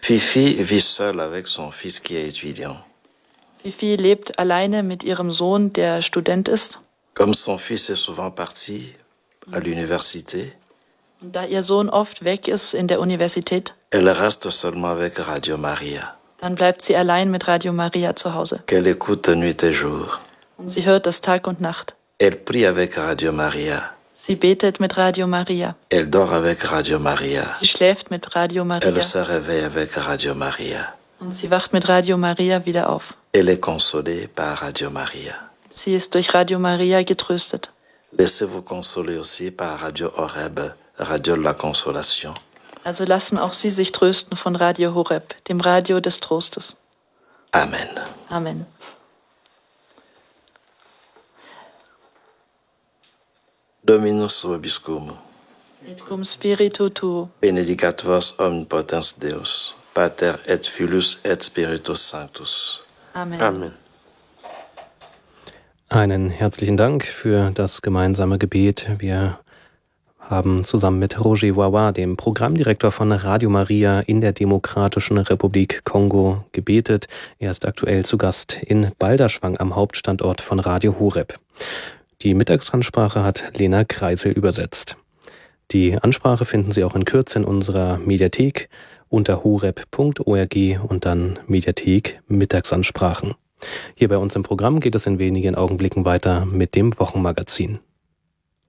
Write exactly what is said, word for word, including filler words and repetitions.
Fifi vit seule avec son fils qui est étudiant. Fifi lebt alleine mit ihrem Sohn, der Student ist. Comme son fils est souvent parti à l'université, Und da ihr Sohn oft weg ist in der Universität, elle reste seulement avec Radio Maria, dann bleibt sie allein mit Radio Maria zu Hause. qu'elle écoute nuit et jour. Und sie hört das Tag und Nacht. Elle prie avec Radio Maria. Sie betet mit Radio Maria. Elle dort avec Radio Maria. Sie schläft mit Radio Maria. Elle se réveille avec Radio Maria. Und sie wacht mit Radio Maria wieder auf. Elle est consolée par Radio Maria. Sie ist durch Radio Maria getröstet. Laissez-vous consoler aussi par Radio Horeb, Radio de la Consolation. Also lassen auch Sie sich trösten von Radio Horeb, dem Radio des Trostes. Amen. Amen. Dominus vobiscum. Et cum spiritu tuo. Benedicat vos omnipotens Deus, Pater et Filius et Spiritus Sanctus. Amen. Amen. Einen herzlichen Dank für das gemeinsame Gebet. Wir haben zusammen mit Roger Wawa, dem Programmdirektor von Radio Maria in der Demokratischen Republik Kongo, gebetet. Er ist aktuell zu Gast in Balderschwang am Hauptstandort von Radio Horeb. Die Mittagsansprache hat Lena Kreisel übersetzt. Die Ansprache finden Sie auch in Kürze in unserer Mediathek unter horeb punkt org und dann Mediathek Mittagsansprachen. Hier bei uns im Programm geht es in wenigen Augenblicken weiter mit dem Wochenmagazin.